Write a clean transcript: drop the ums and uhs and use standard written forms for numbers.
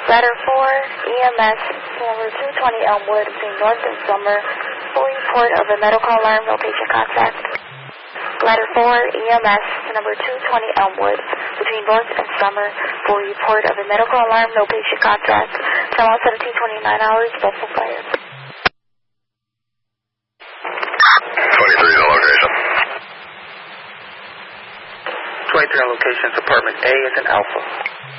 Ladder 4, EMS, number 220 Elmwood, between North and Summer, for report of a medical alarm, no patient contact. Ladder 4, EMS, number 220 Elmwood, between North and Summer, for report of a medical alarm, no patient contact. Time on 17:29 hours, Buffalo Fire. 23 is the location. 23 on location, apartment A is an Alpha.